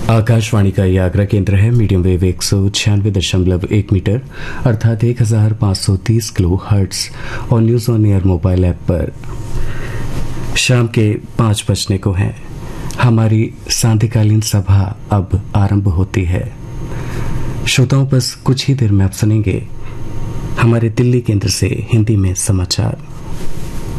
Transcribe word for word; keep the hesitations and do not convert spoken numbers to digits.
आकाशवाणी का यह आगरा केंद्र है। मीडियम वेव एक सौ छियानवे दशमलव एक मीटर अर्थात एक हजार पाँच सौ तीस किलो हर्ट्स और news on air mobile app पर शाम के पाँच बजने को है। हमारी सांध्यकालीन सभा अब आरंभ होती है। श्रोताओं, बस कुछ ही देर में आप सुनेंगे हमारे दिल्ली केंद्र से हिंदी में समाचार।